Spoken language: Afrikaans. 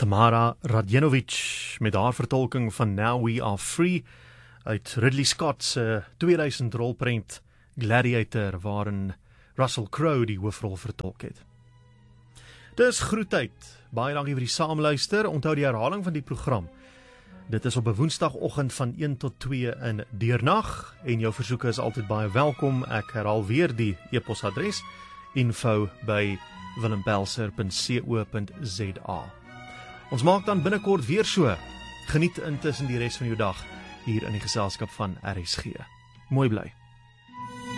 Tamara Radjenovic met haar vertolking van Now We Are Free uit Ridley Scott se 2000 rolprent Gladiator, waarin Russell Crowe die hoofrol vertolk het. Dis groetyd. Baie dankie vir die saamluister. Onthou die herhaling van die program. Dit is op 'n woensdagoggend van 1 tot 2 in deernag en jou versoeke is altyd baie welkom. Ek herhaal weer die e-posadres info@willempelser.co.za. Ons maak dan binnekort weer so. Geniet intussen die res van jou dag hier in die geselskap van RSG. Mooi bly.